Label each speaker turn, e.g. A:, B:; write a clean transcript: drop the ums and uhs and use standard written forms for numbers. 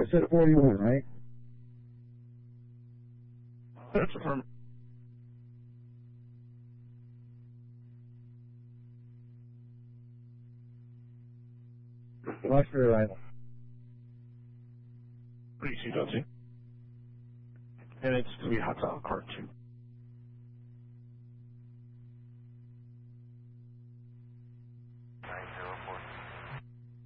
A: I said 41, right?
B: That's affirmative.
A: Watch for arrival.
B: Pretty see, don't you? And it's 3 Hotel Car 2.